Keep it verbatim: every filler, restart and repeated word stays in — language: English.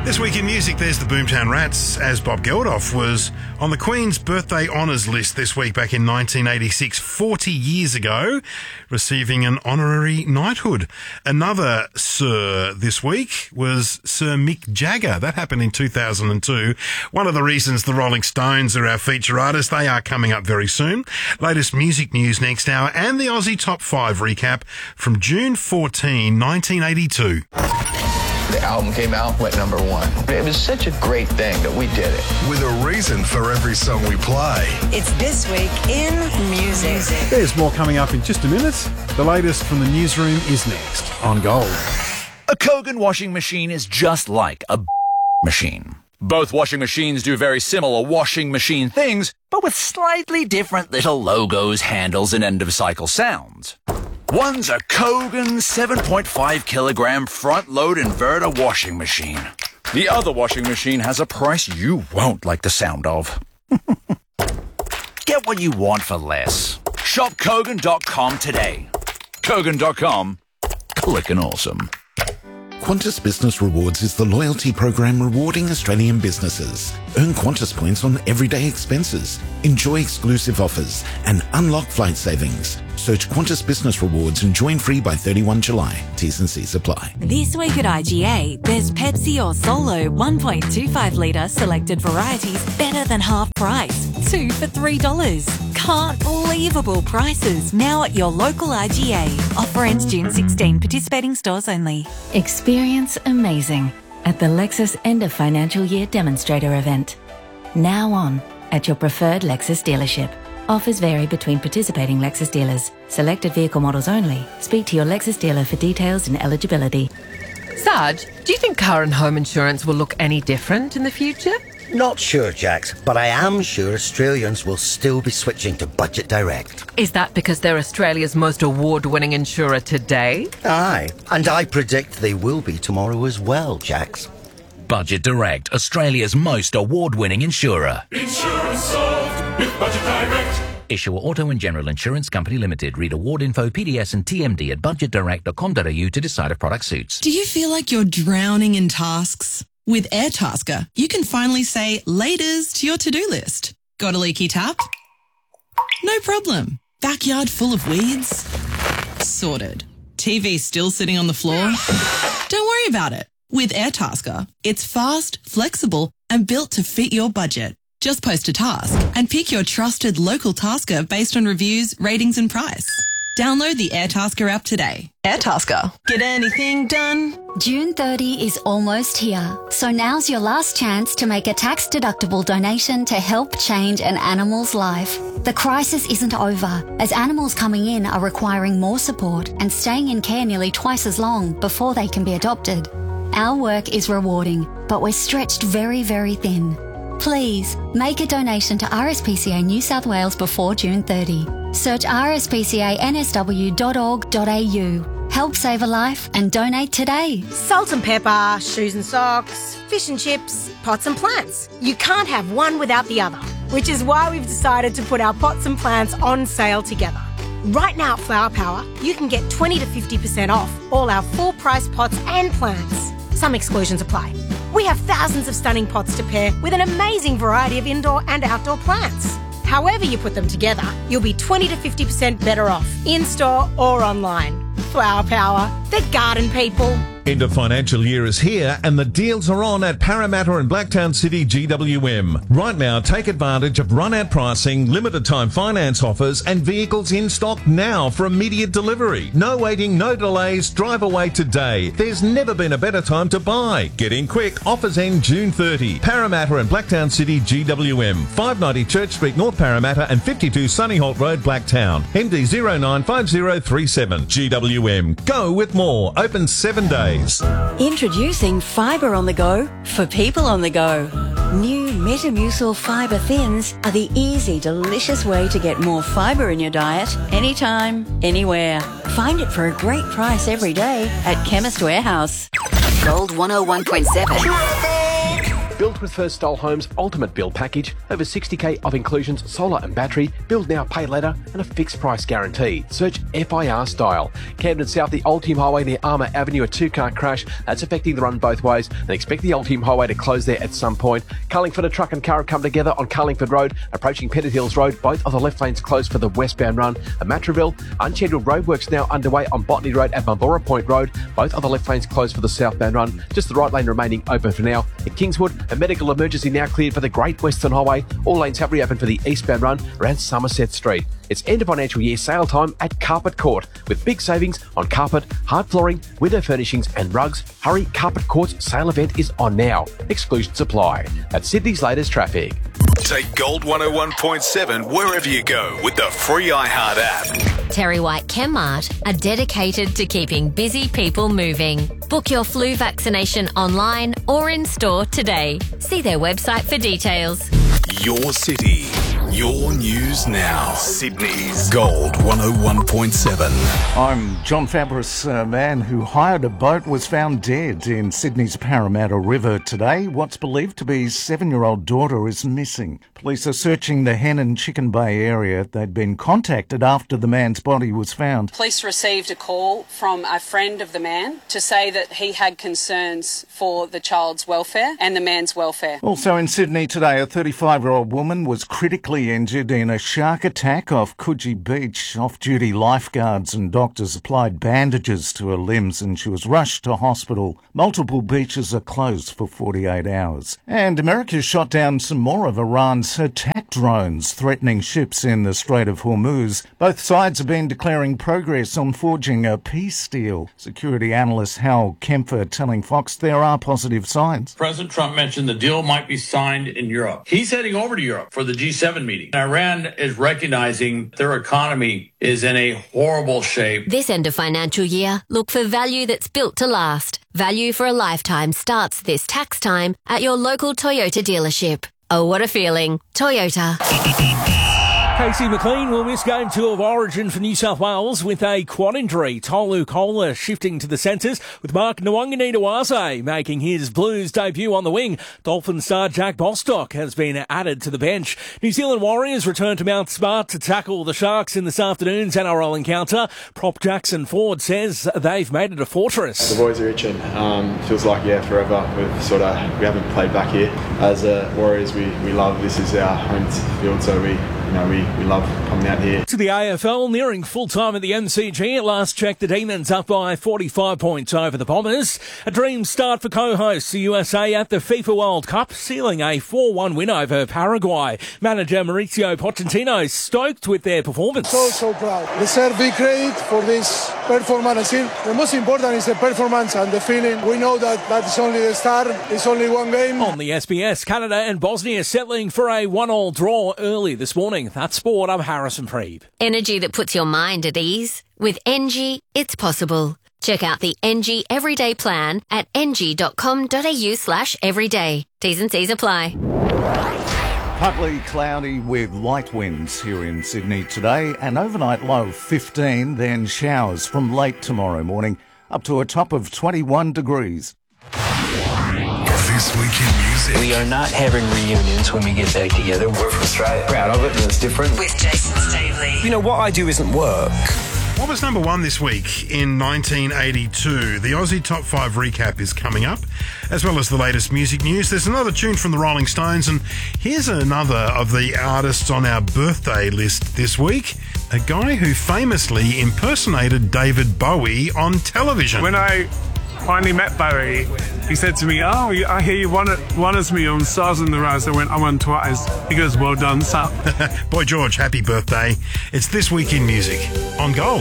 This week in music, there's the Boomtown Rats, as Bob Geldof was on the Queen's birthday honours list this week back in nineteen eighty-six, forty years ago, receiving an honorary knighthood. Another Sir this week was Sir Mick Jagger. That happened in two thousand two. One of the reasons the Rolling Stones are our feature artists, they are coming up very soon. Latest music news next hour and the Aussie Top five recap from June fourteenth, nineteen eighty-two. The album came out, went number one. It was such a great thing that we did it. With a reason for every song we play. It's This Week in Music. There's more coming up in just a minute. The latest from the newsroom is next on Gold. A Kogan washing machine is just like a machine. Both washing machines do very similar washing machine things, but with slightly different little logos, handles, and end-of-cycle sounds. One's a Kogan seven point five kilogram front-load inverter washing machine. The other washing machine has a price you won't like the sound of. Get what you want for less. Shop Kogan dot com today. Kogan dot com. Clickin' awesome. Qantas Business Rewards is the loyalty program rewarding Australian businesses. Earn Qantas points on everyday expenses, enjoy exclusive offers, and unlock flight savings. Search Qantas Business Rewards and join free by thirty-first of July. T's and C's apply. This week at I G A, there's Pepsi or Solo one point two five litre selected varieties better than half price. Two for three dollars. Can't believable prices now at your local I G A. Offer ends June sixteenth. Participating stores only. Experience amazing at the Lexus End of Financial Year Demonstrator event. Now on at your preferred Lexus dealership. Offers vary between participating Lexus dealers. Selected vehicle models only. Speak to your Lexus dealer for details and eligibility. Sarge, do you think car and home insurance will look any different in the future? Not sure, Jax, but I am sure Australians will still be switching to Budget Direct. Is that because they're Australia's most award-winning insurer today? Aye, and I predict they will be tomorrow as well, Jax. Budget Direct, Australia's most award-winning insurer. Insurance solved with Budget Direct. Issuer Auto and General Insurance Company Limited. Read award info, P D S and T M D at budget direct dot com dot a u to decide if product suits. Do you feel like you're drowning in tasks? With Airtasker, you can finally say laters to your to-do list. Got a leaky tap? No problem. Backyard full of weeds? Sorted. T V still sitting on the floor? Don't worry about it. With Airtasker, it's fast, flexible, and built to fit your budget. Just post a task and pick your trusted local tasker based on reviews, ratings, and price. Download the Airtasker app today. Airtasker. Get anything done? June thirtieth is almost here, so now's your last chance to make a tax-deductible donation to help change an animal's life. The crisis isn't over, as animals coming in are requiring more support and staying in care nearly twice as long before they can be adopted. Our work is rewarding, but we're stretched very, very thin. Please, make a donation to R S P C A New South Wales before June thirtieth. Search r s p c a n s w dot org dot a u. Help save a life and donate today. Salt and pepper, shoes and socks, fish and chips, pots and plants. You can't have one without the other, which is why we've decided to put our pots and plants on sale together. Right now at Flower Power, you can get twenty to fifty percent off all our full-price pots and plants. Some exclusions apply. We have thousands of stunning pots to pair with an amazing variety of indoor and outdoor plants. However you put them together, you'll be twenty to fifty percent better off, in-store or online. Flower Power, the garden people. End of financial year is here and the deals are on at Parramatta and Blacktown City G W M. Right now, take advantage of run-out pricing, limited time finance offers and vehicles in stock now for immediate delivery. No waiting, no delays, drive away today. There's never been a better time to buy. Get in quick, offers end June thirtieth. Parramatta and Blacktown City G W M. five ninety Church Street, North Parramatta and fifty-two Sunnyholt Road, Blacktown. M D zero nine five zero three seven. G W M. Go with more. Open seven days. Introducing Fibre on the Go for people on the go. New Metamucil Fibre Thins are the easy, delicious way to get more fibre in your diet anytime, anywhere. Find it for a great price every day at Chemist Warehouse. Gold one oh one point seven. Built with First Style Homes' ultimate build package, over sixty k of inclusions, solar and battery, build now, pay later, and a fixed price guarantee. Search F I R Style. Camden South, the Old Team Highway near Armour Avenue, a two-car crash. That's affecting the run both ways, and expect the Old Team Highway to close there at some point. Carlingford, a truck and car have come together on Carlingford Road, approaching Pettit Hills Road. Both of the left lanes closed for the westbound run. At Matraville, unscheduled roadworks now underway on Botany Road at Marlborough Point Road. Both of the left lanes closed for the southbound run. Just the right lane remaining open for now. At Kingswood, a medical emergency now cleared for the Great Western Highway. All lanes have reopened for the eastbound run around Somerset Street. It's end of financial year sale time at Carpet Court with big savings on carpet, hard flooring, window furnishings and rugs. Hurry, Carpet Court's sale event is on now. Exclusions apply. That's Sydney's latest traffic. Take Gold one oh one point seven wherever you go with the free iHeart app. Terry White Chemmart are dedicated to keeping busy people moving. Book your flu vaccination online or in store today. See their website for details. Your city, your news now. Sydney's Gold one oh one point seven. I'm John Fabris. A man who hired a boat was found dead in Sydney's Parramatta River today. What's believed to be his seven-year-old daughter is missing. Police are searching the Hen and Chicken Bay area. They'd been contacted after the man's body was found. Police received a call from a friend of the man to say that he had concerns for the child's welfare and the man's welfare. Also in Sydney today, a thirty-five-year-old woman was critically injured in a shark attack off Coogee Beach. Off-duty lifeguards and doctors applied bandages to her limbs and she was rushed to hospital. Multiple beaches are closed for forty-eight hours. And America shot down some more of Iran's attack drones threatening ships in the Strait of Hormuz. Both sides have been declaring progress on forging a peace deal. Security analyst Hal Kempfer telling Fox there are positive signs. President Trump mentioned the deal might be signed in Europe. He's heading over to Europe for the G seven meeting. Iran is recognizing their economy is in a horrible shape. This end of financial year, look for value that's built to last. Value for a lifetime starts this tax time at your local Toyota dealership. Oh, what a feeling. Toyota. Casey McLean will miss Game two of Origin for New South Wales with a quad injury. Tolu Kola shifting to the centres with Mark Nwangani-Nawase making his Blues debut on the wing. Dolphin star Jack Bostock has been added to the bench. New Zealand Warriors return to Mount Smart to tackle the Sharks in this afternoon's N R L encounter. Prop Jackson Ford says they've made it a fortress. The boys are itching. Um, feels like, yeah, forever. We've sort of, we haven't played back here. As uh, Warriors, we, we love, this is our home field, so we, you know, we We love coming out here. To the A F L, nearing full time at the M C G. At last check, the Demons up by forty-five points over the Bombers. A dream start for co-hosts the U S A at the FIFA World Cup, sealing a four one win over Paraguay. Manager Mauricio Pochettino stoked with their performance. So, so proud. Deserve big credit for this performance. I think the most important is the performance and the feeling. We know that that's only the start. It's only one game. On the S B S, Canada and Bosnia settling for a one-all draw early this morning. That's sport. I'm Harrison Preeb. Energy that puts your mind at ease. With Engie, it's possible. Check out the Engie Everyday Plan at engie.com.au slash everyday. T's and C's apply. Partly cloudy with light winds here in Sydney today. An overnight low of fifteen, then showers from late tomorrow morning up to a top of twenty-one degrees. This Week in Music. We are not having reunions when we get back together. We're from Australia. Proud of it, and it's different. With Jason Stavely. You know, what I do isn't work. What was number one this week in nineteen eighty-two? The Aussie Top five recap is coming up, as well as the latest music news. There's another tune from the Rolling Stones, and here's another of the artists on our birthday list this week. A guy who famously impersonated David Bowie on television. When I finally met Bowie, he said to me, "Oh, I hear you won, it, won us me on Stars in the Rise." I went, "I won twice." He goes, "Well done, son." Boy George, happy birthday. It's This Week in Music on Gold.